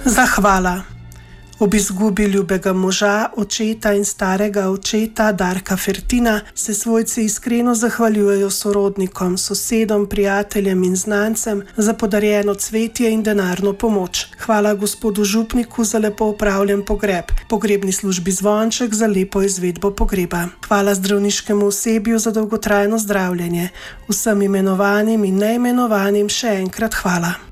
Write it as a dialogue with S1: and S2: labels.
S1: Zahvala. Ob izgubi ljubega moža, očeta in starega očeta Darka Fertina se svojci iskreno zahvaljujejo sorodnikom, sosedom, prijateljem in znancem za podarjeno cvetje in denarno pomoč. Hvala gospodu župniku za lepo opravljen pogreb, pogrebni službi Zvonček za lepo izvedbo pogreba. Hvala zdravniškemu osebju za dolgotrajno zdravljenje. Vsem imenovanim in neimenovanim še enkrat hvala.